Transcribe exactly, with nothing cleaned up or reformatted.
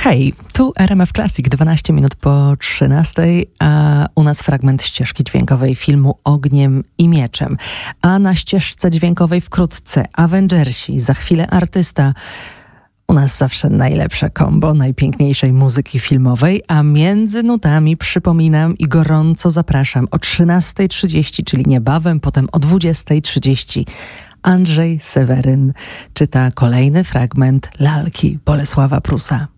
Hej, tu R M F Classic, dwanaście minut po trzynastej, a u nas fragment ścieżki dźwiękowej filmu Ogniem i Mieczem. A na ścieżce dźwiękowej wkrótce Avengersi, za chwilę artysta. U nas zawsze najlepsze kombo najpiękniejszej muzyki filmowej, a między nutami przypominam i gorąco zapraszam o trzynastej trzydzieści, czyli niebawem, potem o dwudziestej trzydzieści. Andrzej Seweryn czyta kolejny fragment lalki Bolesława Prusa.